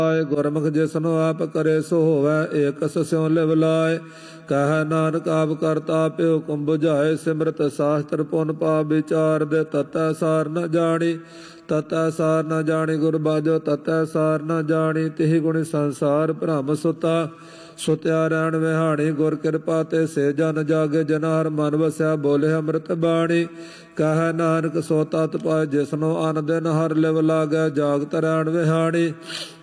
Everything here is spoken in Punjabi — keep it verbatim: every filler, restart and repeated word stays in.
ਗੁਰਮੁਖ ਜਿਸਨੂੰ ਆਪ ਕਰੇ ਸੋ ਹੋਵੈ ਏਕਸ ਸਿਉ ਲਿਵ ਲਾਇ। ਕਹਿ ਨਾਨਕ ਆਪ ਕਰਤਾ ਪਿਓ ਹੁਕਮ ਬੁਝਾਏ ਸਿਮਰਤ ਸਾਸਤਰ ਪੁਨ ਪਾਪ ਵਿਚਾਰ ਦੇ ਤਤੈ ਸਾਰ ਨ ਜਾਣੀ। ਤਤੈ ਸਾਰ ਨ ਜਾਣੀ ਗੁਰ ਬਾਝੋ ਤਤੈ ਸਾਰ ਨ ਜਾਣੀ। ਤਿਹ ਗੁਣ ਸੰਸਾਰ ਭ੍ਰਮ ਸੁਤਾ ਸੁਤਿਆ ਰਹਿਣ ਵਿਹਾਣੀ। ਗੁਰ ਕਿਰਪਾ ਤੇ ਸੇ ਜਨ ਜਾਗੇ ਜਨਾ ਹਰ ਮਨ ਵਸਿਆ ਬੋਲੇ ਅੰਮ੍ਰਿਤ ਬਾਣੀ। ਕਹਿ ਨਾਨਕ ਸੋ ਤਤ ਪਾਏ ਜਿਸਨੂੰ ਅਨ ਦਿਨ ਹਰ ਲਿਵ ਲਾਗੈ ਜਾਗਤ ਰਹਿਣ ਵਿਹਾਣੀ।